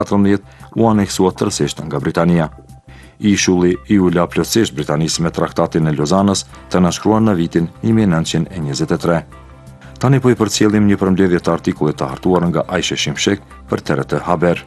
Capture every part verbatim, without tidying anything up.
katërmbëdhjetë u aneksua tërësisht nga Britania. Ishulli i u la plotësisht Britanisë me traktatin e Lozanës të nënshkruar në vitin një mijë e nëntëqind e njëzet e tre. Tani po i përcjellim një përmbledhje të artikullit të hartuar nga Ajshe Shimshek për T R T Haber.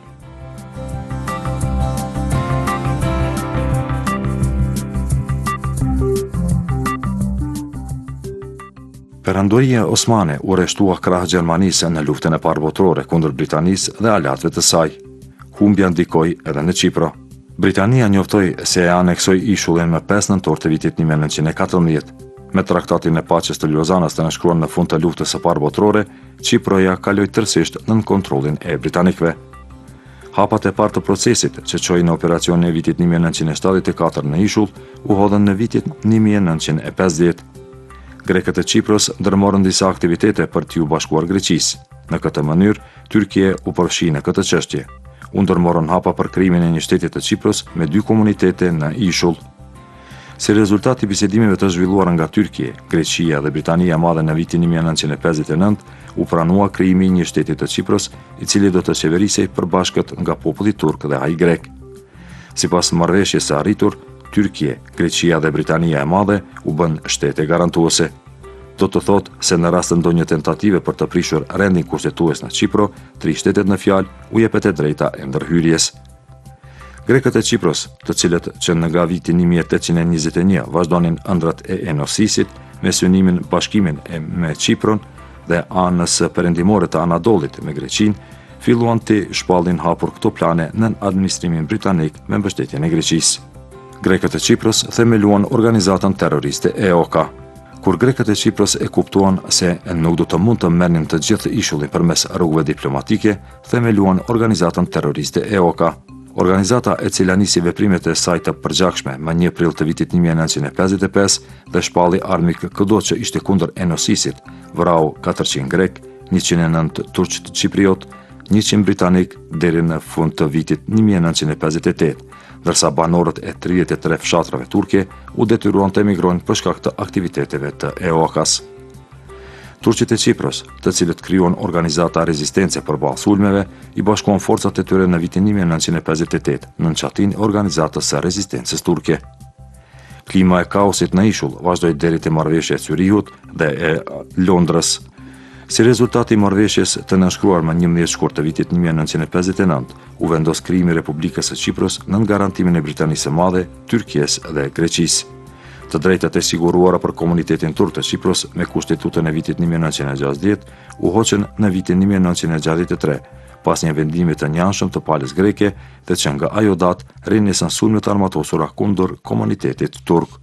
Perandoria Osmane u rreshtua krah Gjermanisë në luftën e parë botërore kundër Britanisë dhe aleatëve të saj. Humbja ndikoi edhe në Çipro. Britania njoftoi se e aneksoi ishullin më pesë nëntor të vitit një mijë e nëntëqind e katërmbëdhjetë. Me traktatin e paqes të Lozanës të nënshkruar në fund të luftës së parë botërore, Çiproja kaloi tërësisht nën kontrollin e britanikëve. Hapat e parë të procesit që çoi në operacionin e vitit një mijë e nëntëqind e shtatëdhjetë e katër në ishull u hodhën në vitin një mijë e nëntëqind e pesëdhjetë. Grekët e Çipros ndërmorën disa aktivitete për t'ju bashkuar Greqisë. Në këtë mënyrë, Tyrkia u përfshi në këtë çështje. U ndërmorën hapa për krijimin e një shteti të Çipros me dy komunitete në ishull. Si rezultat i bisedimeve të zhvilluara nga Tyrkia, Greqia dhe Britania e Madhe në vitin një mijë e nëntëqind e pesëdhjetë e nëntë, u pranua krijimi i një shteti të Çipros, i cili do të qeverisej përbashkët nga populli turk dhe ai grek. Sipas marrëveshjes së arritur, Tyrkia, Greqia dhe Britania e Madhe u bën shtete garantuese. Do të thotë se në rast të ndonjë tentative për të prishur rendin kushtetues në Çipro, tri shtetet në fjalë u jepet e drejta e ndërhyrjes. Grekët e Çipros, të cilët që nga viti një mijë e tetëqind e njëzet e një vazhdonin ëndrat e Enosisit me synimin bashkimin e me Çipron dhe anës perëndimore të Anadolit me Greqinë, filluan të shpallin hapur këto plane nën administrimin britanik me mbështetjen e Greqisë. Grekët e Çipros themeluan organizatën terroriste E O K A. Kur grekët e Çipros e kuptuan se nuk do të mund të merrnin të gjithë ishullin përmes rrugëve diplomatike, themeluan organizatën terroriste E O K A. Organizata e cila nisi veprimet e saj të përgjakshme më një prill të vitit një mijë e nëntëqind e pesëdhjetë e pesë dhe shpalli armik kudo që ishte kundër Enosisit, vrau katërqind grek, njëqind e nëntë turq të Çipriot, njëqind britanik deri në fund të vitit një mijë e nëntëqind e pesëdhjetë e tetë, ndërsa banorët e tridhjetë e tre fshatrave turke u detyruan të emigrojnë për shkak të aktiviteteve të E O K A-s. Turqit e Çipros, të cilët krijuan organizata rezistence përballë sulmeve, i bashkuan forcat e tyre në vitin një mijë e nëntëqind e pesëdhjetë e tetë në çatin e organizatës së rezistencës turke. Klima e kaosit në ishull vazhdoi deri te marrëveshja e Zyrihut dhe e Londrës. Si rezultat i marrëveshjes të nënshkruar më njëmbëdhjetë shkurt të vitit një mijë e nëntëqind e pesëdhjetë e nëntë, u vendos krijimi i Republikës së Çipros nën garantimin e Britanisë së Madhe, Tyrkisë dhe Greqisë. Të drejtat e siguruara për komunitetin turk të Çipros me kushtetutën e vitit një mijë e nëntëqind e gjashtëdhjetë u hoqën në vitin një mijë e nëntëqind e gjashtëdhjetë e tre, pas një vendimi të njanshëm të palës greke dhe që nga ajo datë rrinisën sulmet armatosura kundër komunitetit turk.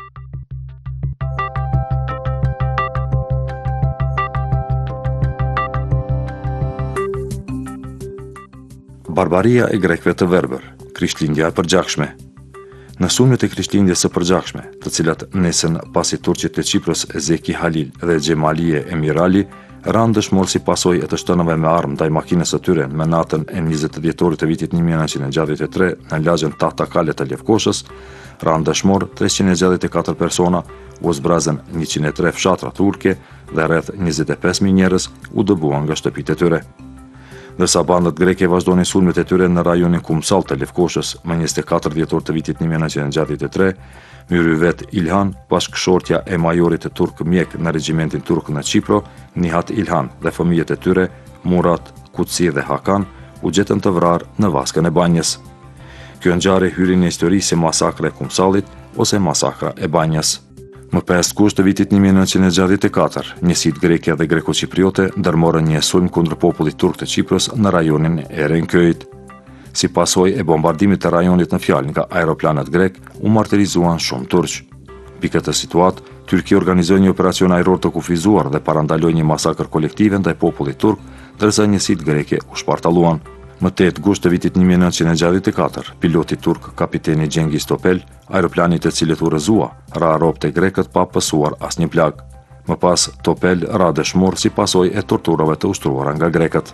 Barbaria e grekëve të verbër, Krishtlindja e përgjakshme. Në sulmet e Krishtlindjes së përgjakshme, të cilat nesën pasi turqit e Çipros Zeki Halil dhe Xhemalie Emirali ranë dëshmorë si pasojë e të shtënave me armë ndaj makinës së tyre në natën e njëzet dhjetorit të vitit një mijë e nëntëqind e gjashtëdhjetë e tre në lagjën Tahtakale të Lefkoshës, ranë dëshmorë treqind e gjashtëdhjetë e katër persona, u zbrazën njëqind e tre fshatra turke dhe rreth njëzet e pesë mijë njerëz u dëbuan nga shtëpitë e tyre. Ndërsa bandët greke vazhdonin sulmet e tyre në rajonin Kumsall të Lefkoshës më njëzet e katër dhjetor të vitit një mijë e nëntëqind e gjashtëdhjetë e tre, Myryvet Ilhan, bashkëshortja e majorit të turk mjek në regjimentin turk në Çipro, Nihat Ilhan dhe fëmijët e tyre, Murat, Kutsi dhe Hakan, u gjetën të vrarë në vaskën e banjës. Kjo ngjarje hyri në histori si masakra e Kumsallit ose masakra e banjës. Më pesë gusht të vitit një mijë e nëntëqind e gjashtëdhjetë e katër, njësitë greke dhe greko-çipriote ndërmorën një sulm kundër popullit turk të Çipros në rajonin e Renköit. Si pasojë e bombardimit të rajonit në fjalë nga aeroplanet grek, u martirizuan shumë turq. Mbi këtë situatë, Tyrkia organizoi një operacion ajror të kufizuar dhe parandaloi një masakër kolektive ndaj popullit turk, ndërsa njësitë greke u shpartalluan. Më tetë gusht të vitit një mijë e nëntëqind e gjashtëdhjetë e katër, piloti turk kapiteni Cengiz Topel, aeroplani i cilit u rrëzua, ra ropte grekët pa pësuar asnjë plag. Më pas, Topel ra dëshmorë si pasojë e torturave të ushtruara nga grekët.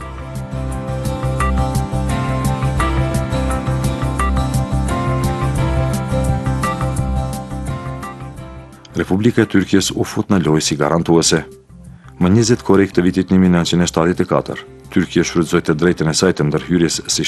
Republika e Tyrkisë u fut në lojë si garantuese. Më njëzet korrik të vitit një mijë e nëntëqind e shtatëdhjetë e katër, Tyrkia shfrytëzoi të drejtën e saj të ndërhyrjes si